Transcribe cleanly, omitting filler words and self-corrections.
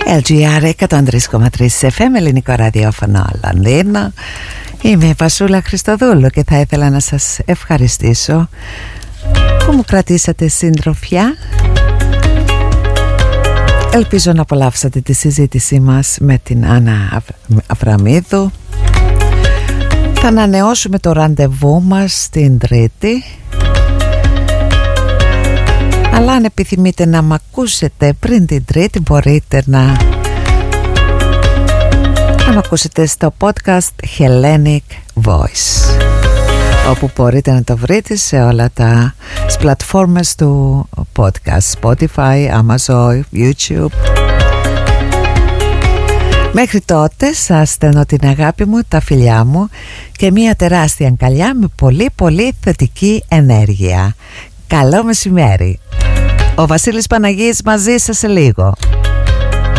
LGR 103,3 FM, ελληνικό ραδιόφωνο Λονδίνο. Είμαι η Βασούλα Χριστοδούλου και θα ήθελα να σας ευχαριστήσω που μου κρατήσατε συντροφιά. Ελπίζω να απολαύσατε τη συζήτησή μας με την Άννα Αβραμίδου. Θα ανανεώσουμε το ραντεβού μας την Τρίτη, αλλά αν επιθυμείτε να μ' ακούσετε πριν την Τρίτη, μπορείτε να μ' ακούσετε στο podcast Hellenic Voice, όπου μπορείτε να το βρείτε σε όλα τα πλατφόρμες του podcast, Spotify, Amazon, YouTube. Μέχρι τότε σας στέλνω την αγάπη μου, τα φιλιά μου και μια τεράστια αγκαλιά με πολύ πολύ θετική ενέργεια. Καλό μεσημέρι. Ο Βασίλης Παναγής μαζί σας σε λίγο.